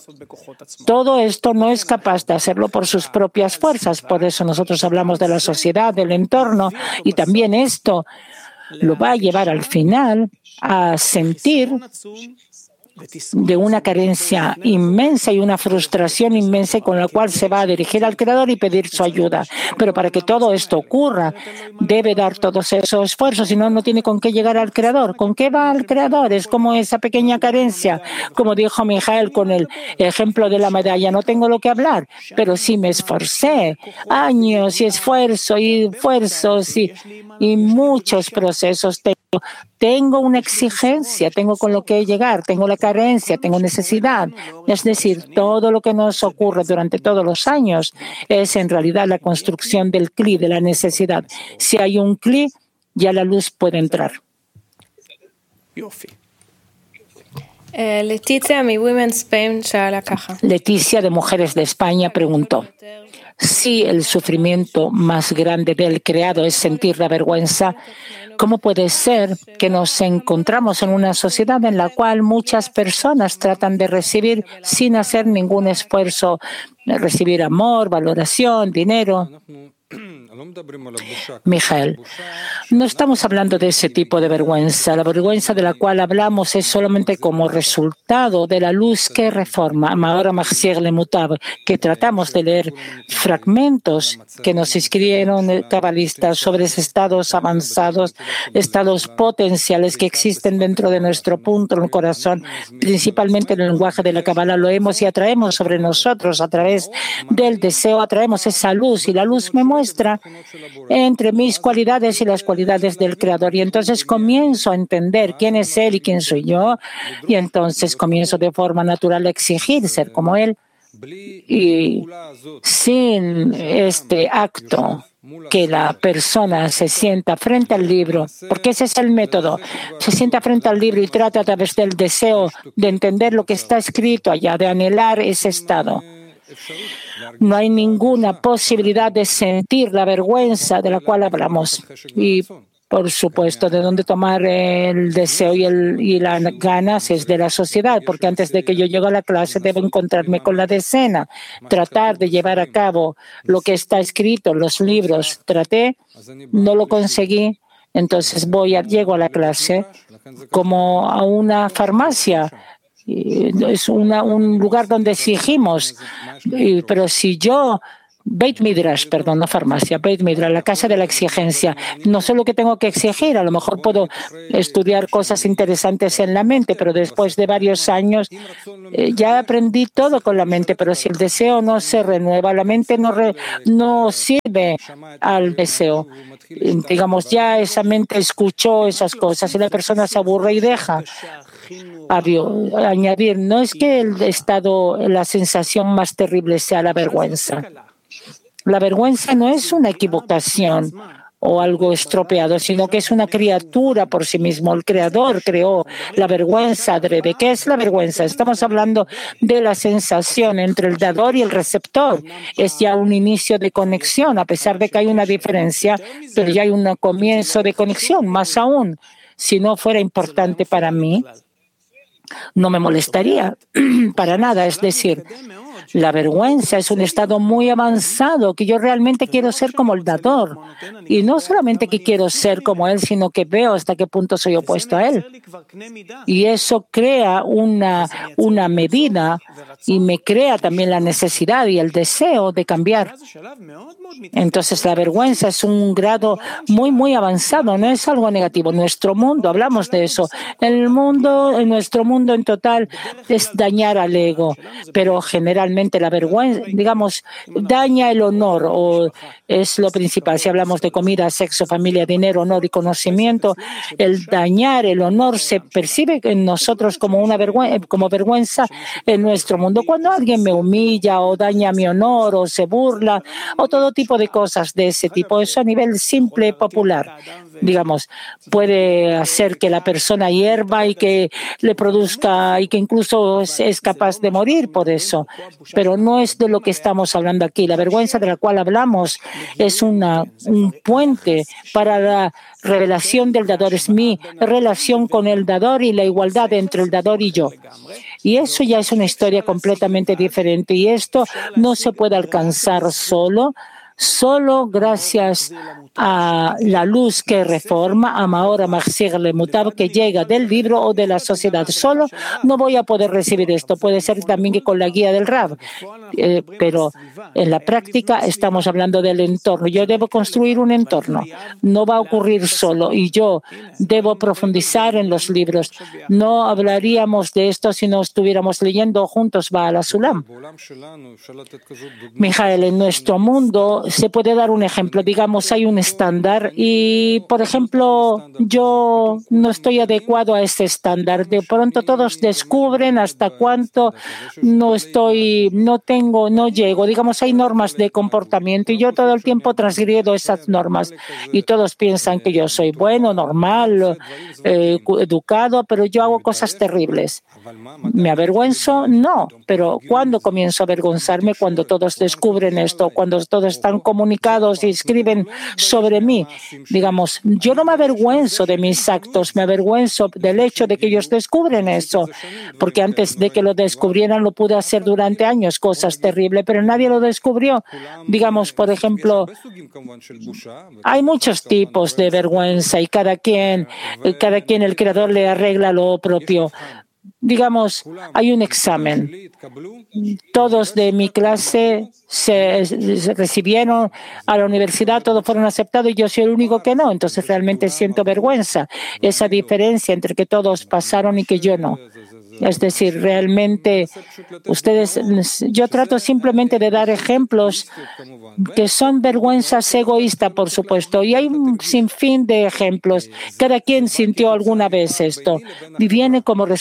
todo esto no es capaz de hacerlo por sus propias fuerzas. Por eso nosotros hablamos de la sociedad, del entorno, y también esto lo va a llevar al final a sentir de una carencia inmensa y una frustración inmensa con la cual se va a dirigir al Creador y pedir su ayuda. Pero para que todo esto ocurra, debe dar todos esos esfuerzos, si no, no tiene con qué llegar al Creador. ¿Con qué va al Creador? Es como esa pequeña carencia, como dijo Mijael con el ejemplo de la medalla. No tengo lo que hablar, pero sí me esforcé, años y esfuerzo y esfuerzos y, y muchos procesos tengo. Tengo una exigencia, tengo con lo que llegar, tengo la carencia, tengo necesidad. Es decir, todo lo que nos ocurre durante todos los años es en realidad la construcción del Kli, de la necesidad. Si hay un Kli, ya la luz puede entrar. Leticia de Mujeres de España preguntó: si el sufrimiento más grande del creado es sentir la vergüenza, ¿cómo puede ser que nos encontramos en una sociedad en la cual muchas personas tratan de recibir sin hacer ningún esfuerzo, recibir amor, valoración, dinero? Mijael, no estamos hablando de ese tipo de vergüenza. La vergüenza de la cual hablamos es solamente como resultado de la luz que reforma, Mahora Machziach Lemutav, que tratamos de leer fragmentos que nos escribieron cabalistas sobre esos estados avanzados, estados potenciales que existen dentro de nuestro punto en el corazón, principalmente en el lenguaje de la Kabbalah. Lo hemos y atraemos sobre nosotros a través del deseo, atraemos esa luz y la luz me muestra entre mis cualidades y las cualidades del Creador. Y entonces comienzo a entender quién es Él y quién soy yo. Y entonces comienzo de forma natural a exigir ser como Él. Y sin este acto que la persona se sienta frente al libro, porque ese es el método, se sienta frente al libro y trata a través del deseo de entender lo que está escrito allá, de anhelar ese estado. No hay ninguna posibilidad de sentir la vergüenza de la cual hablamos. Y, por supuesto, de dónde tomar el deseo y, el, y las ganas es de la sociedad, porque antes de que yo llegue a la clase debo encontrarme con la decena, tratar de llevar a cabo lo que está escrito en los libros. Traté, no lo conseguí, entonces voy a, llego a la clase como a una farmacia. Es una, un lugar donde exigimos, pero si yo Beit Midrash, perdón, no farmacia, Beit Midrash, la casa de la exigencia. No sé lo que tengo que exigir, a lo mejor puedo estudiar cosas interesantes en la mente, pero después de varios años eh, ya aprendí todo con la mente, pero si el deseo no se renueva, la mente no, re, no sirve al deseo. Digamos, ya esa mente escuchó esas cosas y la persona se aburre y deja. Añadir, no es que el estado, la sensación más terrible sea la vergüenza. La vergüenza no es una equivocación o algo estropeado, sino que es una criatura por sí mismo. El Creador creó la vergüenza adrede. ¿Qué es la vergüenza? Estamos hablando de la sensación entre el dador y el receptor. Es ya un inicio de conexión, a pesar de que hay una diferencia, pero ya hay un comienzo de conexión. Más aún, si no fuera importante para mí, no me molestaría para nada. Es decir, la vergüenza es un estado muy avanzado, que yo realmente quiero ser como el dador. Y no solamente que quiero ser como él, sino que veo hasta qué punto soy opuesto a él. Y eso crea una, una medida y me crea también la necesidad y el deseo de cambiar. Entonces, la vergüenza es un grado muy, muy avanzado, no es algo negativo. Nuestro mundo, hablamos de eso. El mundo, en nuestro mundo en total es dañar al ego, pero generalmente la vergüenza, digamos, daña el honor, o es lo principal. Si hablamos de comida, sexo, familia, dinero, honor y conocimiento, el dañar el honor se percibe en nosotros como una vergüenza, como vergüenza en nuestro mundo. Cuando alguien me humilla o daña mi honor o se burla o todo tipo de cosas de ese tipo, eso a nivel simple, popular, digamos, puede hacer que la persona hierva y que le produzca y que incluso es, es capaz de morir por eso. Pero no es de lo que estamos hablando aquí. La vergüenza de la cual hablamos es una, un puente para la revelación del dador. Es mi relación con el dador y la igualdad entre el dador y yo. Y eso ya es una historia completamente diferente. Y esto no se puede alcanzar solo. Solo gracias a la luz que reforma, a Mahora Mahzir Lemutab, que llega del libro o de la sociedad. Solo no voy a poder recibir esto. Puede ser también que con la guía del Rab. Eh, pero en la práctica estamos hablando del entorno. Yo debo construir un entorno. No va a ocurrir solo. Y yo debo profundizar en los libros. No hablaríamos de esto si no estuviéramos leyendo juntos Baal HaSulam. Mijael, en nuestro mundo se puede dar un ejemplo. Digamos, hay un estándar y, por ejemplo, yo no estoy adecuado a ese estándar. De pronto todos descubren hasta cuánto no estoy, no tengo, no llego. Digamos, hay normas de comportamiento y yo todo el tiempo transgredo esas normas y todos piensan que yo soy bueno, normal, eh, educado, pero yo hago cosas terribles. ¿Me avergüenzo? No, pero ¿cuándo comienzo a avergonzarme? Cuando todos descubren esto, cuando todos están comunicados y escriben sobre mí. Digamos, yo no me avergüenzo de mis actos, me avergüenzo del hecho de que ellos descubren eso, porque antes de que lo descubrieran lo pude hacer durante años, cosas terribles, pero nadie lo descubrió. Digamos, por ejemplo, hay muchos tipos de vergüenza y cada quien, cada quien, el Creador le arregla lo propio. Digamos, hay un examen. Todos de mi clase se, se recibieron a la universidad, todos fueron aceptados y yo soy el único que no. Entonces realmente siento vergüenza. Esa diferencia entre que todos pasaron y que yo no. Es decir, realmente ustedes, yo trato simplemente de dar ejemplos que son vergüenzas egoístas, por supuesto, y hay un sinfín de ejemplos. Cada quien sintió alguna vez esto y viene como resultado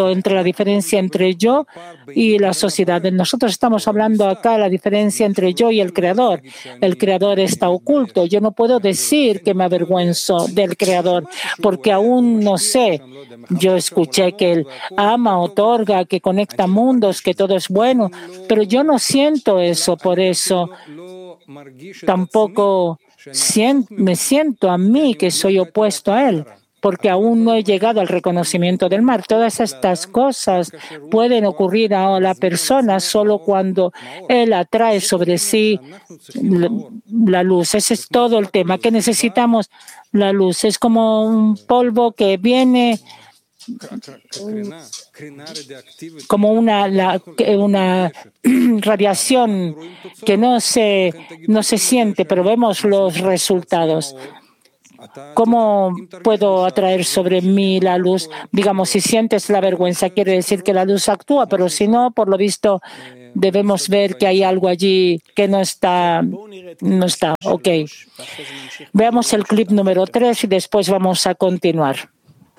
hablando entre la diferencia entre yo y la sociedad. Nosotros estamos hablando acá de la diferencia entre yo y el Creador. El Creador está oculto. Yo no puedo decir que me avergüenzo del Creador porque aún no sé. Yo escuché que Él ama, otorga, que conecta mundos, que todo es bueno, pero yo no siento eso. Por eso tampoco me siento a mí que soy opuesto a Él, porque aún no he llegado al reconocimiento del mal. Todas estas cosas pueden ocurrir a la persona solo cuando Él atrae sobre sí la luz. Ese es todo el tema. ¿Qué necesitamos? La luz. Es como un polvo que viene como una, la, una radiación que no se, no se siente, pero vemos los resultados. ¿Cómo puedo atraer sobre mí la luz? Digamos, si sientes la vergüenza, quiere decir que la luz actúa, pero si no, por lo visto, debemos ver que hay algo allí que no está. No está. Ok. Veamos el clip número tres y después vamos a continuar.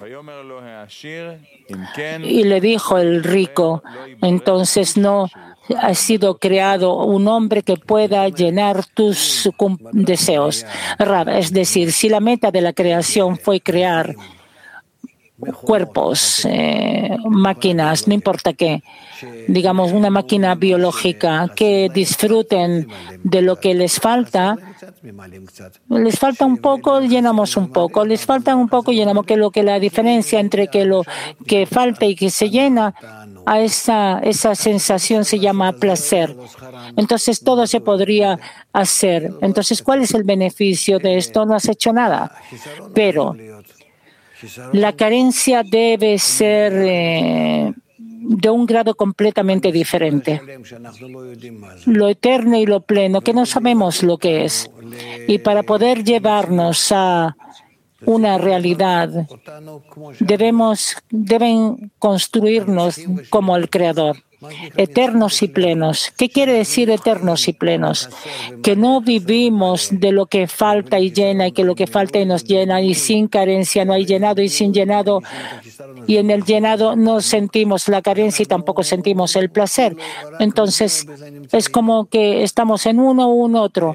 Y le dijo el rico, entonces no ha sido creado un hombre que pueda llenar tus deseos. Rab, es decir, si la meta de la creación fue crear cuerpos, eh, máquinas, no importa qué, digamos una máquina biológica, que disfruten de lo que les falta, les falta un poco, llenamos un poco, les falta un poco, llenamos, que lo que la diferencia entre que lo que falta y que se llena, a esa, esa sensación se llama placer. Entonces todo se podría hacer. Entonces, ¿cuál es el beneficio de esto? No has hecho nada. Pero la carencia debe ser eh, de un grado completamente diferente. Lo eterno y lo pleno, que no sabemos lo que es. Y para poder llevarnos a una realidad, debemos, deben construirnos como el Creador. Eternos y plenos. ¿Qué quiere decir eternos y plenos? Que no vivimos de lo que falta y llena, y que lo que falta y nos llena, y sin carencia no hay llenado, y sin llenado, y en el llenado no sentimos la carencia y tampoco sentimos el placer. Entonces, es como que estamos en uno o un otro.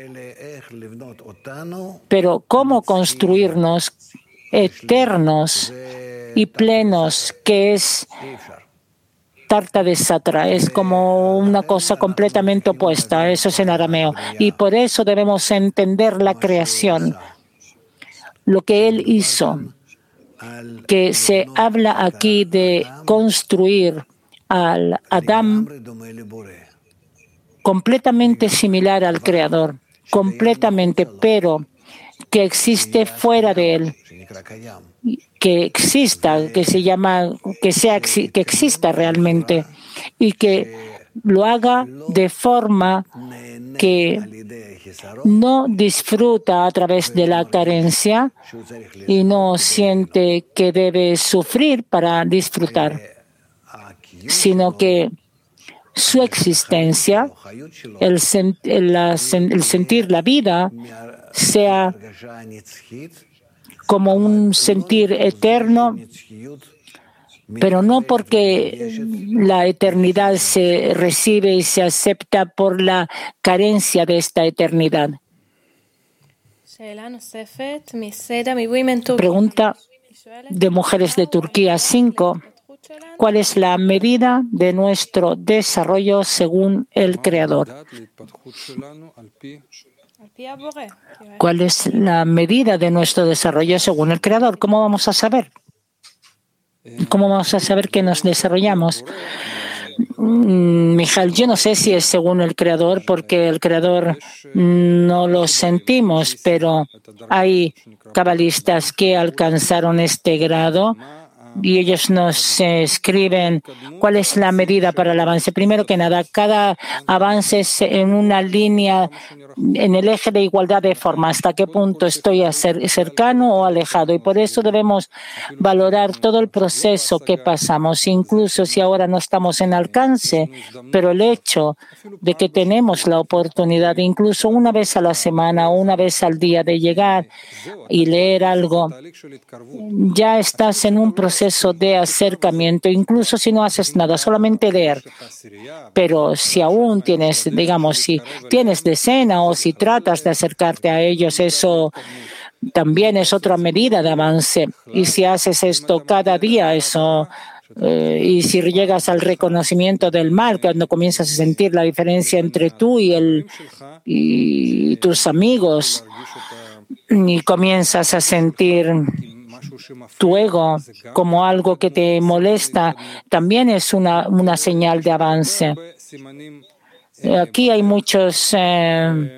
Pero ¿cómo construirnos eternos y plenos, que es Tarta de Satra? Es como una cosa completamente opuesta. Eso es en arameo. Y por eso debemos entender la creación, lo que Él hizo, que se habla aquí de construir al Adán completamente similar al Creador, completamente, pero que existe fuera de Él, que exista, que se llama, que sea, que exista realmente y que lo haga de forma que no disfruta a través de la carencia y no siente que debe sufrir para disfrutar, sino que su existencia, el, sen, el, el sentir la vida, sea como un sentir eterno, pero no porque la eternidad se recibe y se acepta por la carencia de esta eternidad. Pregunta de mujeres de Turquía cinco. ¿Cuál es la medida de nuestro desarrollo según el Creador? ¿Cuál es la medida de nuestro desarrollo según el Creador? ¿Cómo vamos a saber? ¿Cómo vamos a saber que nos desarrollamos? Mijal, yo no sé si es según el Creador, porque el Creador no lo sentimos, pero hay cabalistas que alcanzaron este grado y ellos nos escriben cuál es la medida para el avance. Primero que nada, cada avance es en una línea, en el eje de igualdad de forma, hasta qué punto estoy cercano o alejado. Y por eso debemos valorar todo el proceso que pasamos, incluso si ahora no estamos en alcance, pero el hecho de que tenemos la oportunidad, incluso una vez a la semana o una vez al día, de llegar y leer algo, ya estás en un proceso proceso de acercamiento, incluso si no haces nada, solamente leer. Pero si aún tienes, digamos, si tienes decena o si tratas de acercarte a ellos, eso también es otra medida de avance. Y si haces esto cada día, eso, eh, y si llegas al reconocimiento del mal, cuando comienzas a sentir la diferencia entre tú y, el, y tus amigos, y comienzas a sentir tu ego como algo que te molesta, también es una, una señal de avance. Aquí hay muchos... Eh,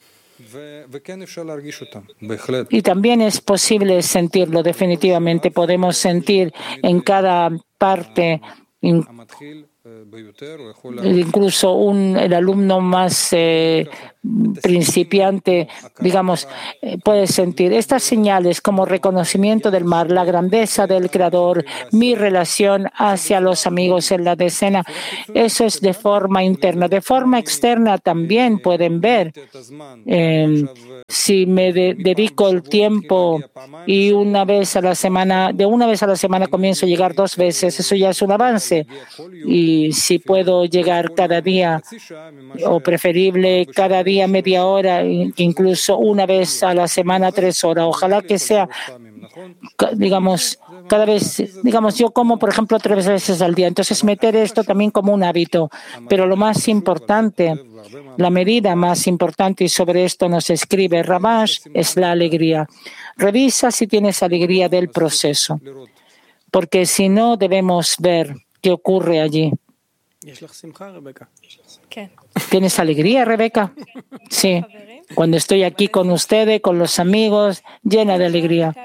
Y también es posible sentirlo, definitivamente. Podemos sentir en cada parte, incluso un, el alumno más eh, principiante, digamos, eh, puede sentir estas señales como reconocimiento del mar, la grandeza del Creador, mi relación hacia los amigos en la decena. Eso es de forma interna. De forma externa también pueden ver eh, si me de, dedico el tiempo y una vez a la semana, de una vez a la semana comienzo a llegar dos veces, eso ya es un avance. Y si puedo llegar cada día, o preferible cada día media hora, incluso una vez a la semana tres horas, ojalá que sea, digamos, cada vez, digamos, yo como, por ejemplo, tres veces al día, entonces meter esto también como un hábito. Pero lo más importante, la medida más importante, y sobre esto nos escribe Ravash, es la alegría. Revisa si tienes alegría del proceso, porque si no, debemos ver qué ocurre allí. ¿Tienes alegría, Rebeca? Sí. Cuando estoy aquí con ustedes, con los amigos, llena de alegría.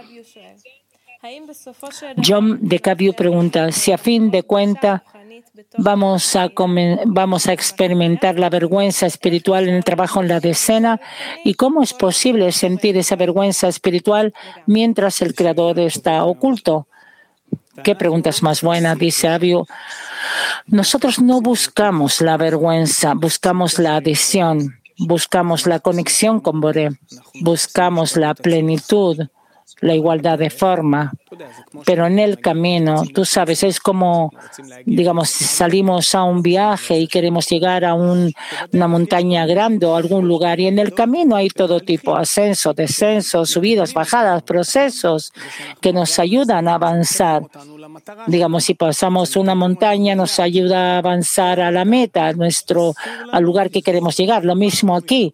John de Cabiu pregunta, si a fin de cuentas vamos a, vamos a experimentar la vergüenza espiritual en el trabajo en la decena, ¿y cómo es posible sentir esa vergüenza espiritual mientras el Creador está oculto? ¿Qué preguntas más buenas? Dice Abio. Nosotros no buscamos la vergüenza, buscamos la adhesión, buscamos la conexión con Boré, buscamos la plenitud, la igualdad de forma. Pero en el camino, tú sabes, es como, digamos, salimos a un viaje y queremos llegar a un, una montaña grande o algún lugar, y en el camino hay todo tipo, ascenso, descenso, subidas, bajadas, procesos que nos ayudan a avanzar. Digamos, si pasamos una montaña, nos ayuda a avanzar a la meta, a nuestro, al lugar que queremos llegar. Lo mismo aquí.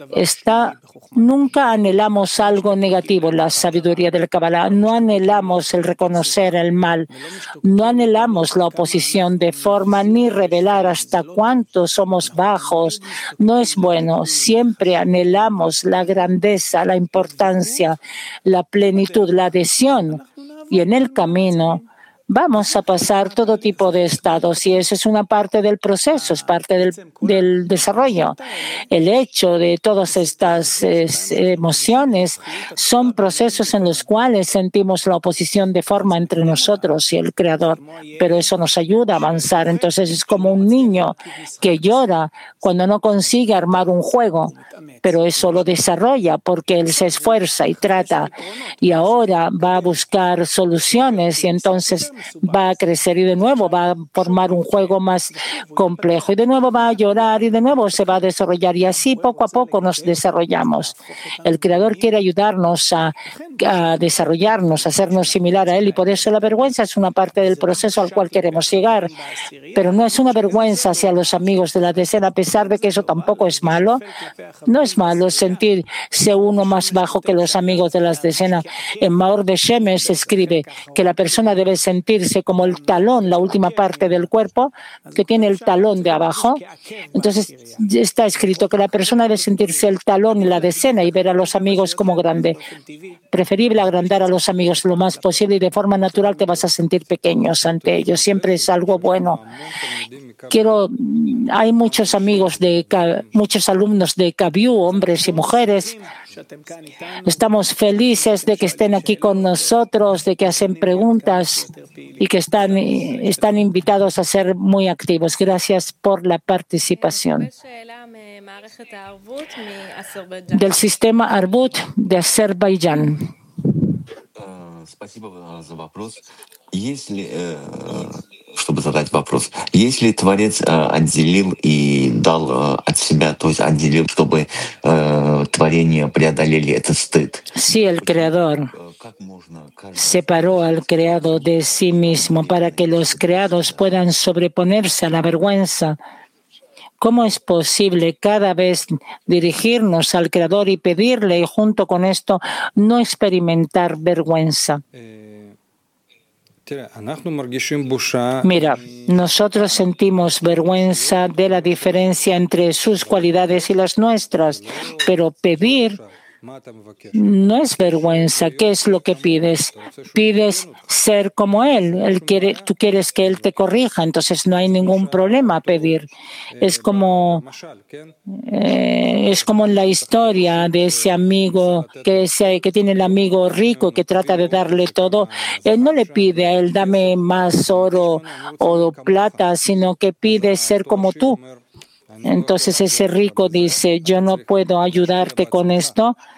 Está, nunca anhelamos algo negativo en la sabiduría del Kabbalah. No anhelamos el reconocer el mal. No anhelamos la oposición de forma ni revelar hasta cuánto somos bajos. No es bueno. Siempre anhelamos la grandeza, la importancia, la plenitud, la adhesión. Y en el camino vamos a pasar todo tipo de estados, y eso es una parte del proceso, es parte del, del desarrollo. El hecho de todas estas es, emociones son procesos en los cuales sentimos la oposición de forma entre nosotros y el Creador, pero eso nos ayuda a avanzar. Entonces es como un niño que llora cuando no consigue armar un juego, pero eso lo desarrolla porque él se esfuerza y trata, y ahora va a buscar soluciones, y entonces va a crecer y de nuevo va a formar un juego más complejo, y de nuevo va a llorar y de nuevo se va a desarrollar, y así poco a poco nos desarrollamos. El Creador quiere ayudarnos a, a desarrollarnos, a hacernos similar a Él, y por eso la vergüenza es una parte del proceso al cual queremos llegar, pero no es una vergüenza hacia los amigos de la decena, a pesar de que eso tampoco es malo. No es malo sentirse uno más bajo que los amigos de las decenas. En Maor de Shemesh se escribe que la persona debe sentirse como el talón, la última parte del cuerpo, que tiene el talón de abajo. Entonces está escrito que la persona debe sentirse el talón y la decena y ver a los amigos como grande. Preferible agrandar a los amigos lo más posible, y de forma natural te vas a sentir pequeños ante ellos. Siempre es algo bueno. Quiero, hay muchos amigos de, muchos alumnos de Cabiu, hombres y mujeres. Estamos felices de que estén aquí con nosotros, de que hacen preguntas y que están, están invitados a ser muy activos. Gracias por la participación. Del sistema Arbut de Azerbaiyán. Если, э, чтобы задать вопрос, если Творец э, отделил и дал э, от себя, то есть отделил, чтобы э, творения преодолели этот стыд, Si el Creador э, как можно каждый separó al creado de sí mismo para que los creados puedan sobreponerse a la vergüenza, ¿cómo es posible cada vez dirigirnos al Creador y pedirle y junto con esto no experimentar vergüenza? Mira, nosotros sentimos vergüenza de la diferencia entre sus cualidades y las nuestras, pero pedir no es vergüenza. ¿Qué es lo que pides? Pides ser como Él. Él quiere, tú quieres que Él te corrija, entonces no hay ningún problema a pedir. Es como, eh, es como en la historia de ese amigo que, ese, que tiene el amigo rico que trata de darle todo. Él no le pide a Él, dame más oro o plata, sino que pide ser como tú. Entonces ese rico dice, yo no puedo ayudarte con esto,